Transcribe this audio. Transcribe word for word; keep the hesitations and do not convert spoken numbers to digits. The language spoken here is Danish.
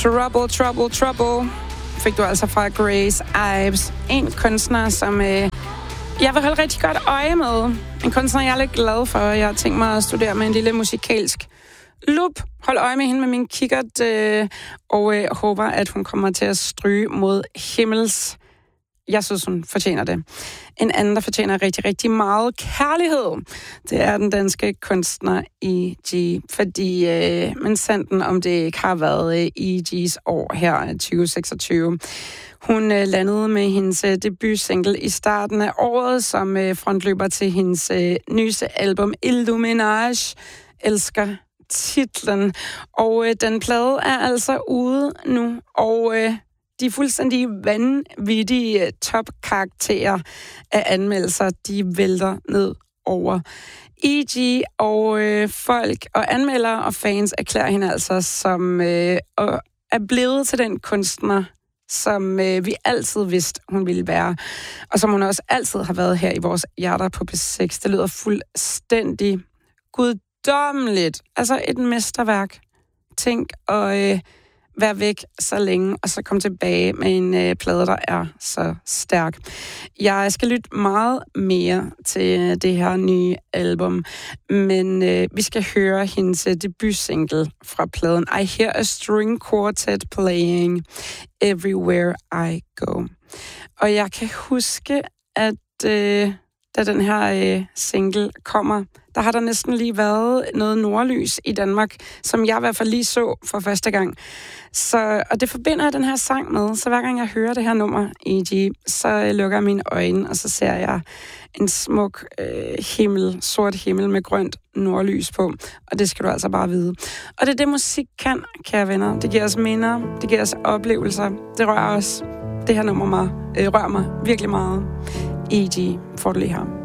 Trouble, Trouble, Trouble fik du altså fra Grace Ives. En kunstner, som øh, jeg vil holde rigtig godt øje med. En kunstner, jeg er lidt glad for. Jeg har tænkt mig at studere med en lille musikalsk lup. Hold øje med hende med min kikkert, øh, og øh, håber, at hun kommer til at stryge mod himmels. Jeg synes, hun fortjener det. En anden, der fortjener rigtig, rigtig meget kærlighed, det er den danske kunstner E G. Fordi, øh, men sanden om det ikke har været øh, E G's år her tyve seksogtyve. Hun øh, landede med hendes øh, debutsingle i starten af året, som øh, frontløber til hendes øh, nyeste album, Illuminage. Elsker titlen. Og øh, den plade er altså ude nu, og øh, de fuldstændig vanvittige topkarakterer af anmeldelser, de vælter ned over E G, og øh, folk og anmeldere og fans erklærer hende altså som øh, er blevet til den kunstner, som øh, vi altid vidste, hun ville være, og som hun også altid har været her i vores hjerter på P seks. Det lyder fuldstændig guddommeligt. Altså et mesterværk. Tænk og øh, være væk så længe, og så komme tilbage med en øh, plade, der er så stærk. Jeg skal lytte meget mere til det her nye album, men øh, vi skal høre hendes debutsingle fra pladen I Hear a String Quartet Playing Everywhere I Go. Og jeg kan huske, at øh, da den her øh, single kommer, der har der næsten lige været noget nordlys i Danmark, som jeg i hvert fald lige så for første gang. Så, og det forbinder jeg den her sang med, så hver gang jeg hører det her nummer, E G, så lukker jeg mine øjne, og så ser jeg en smuk øh, himmel, sort himmel med grønt nordlys på, og det skal du altså bare vide. Og det er det, musik kan, kære venner. Det giver os minder, det giver os oplevelser, det rører os. Det her nummer mig, øh, rører mig virkelig meget. E G får du lige her.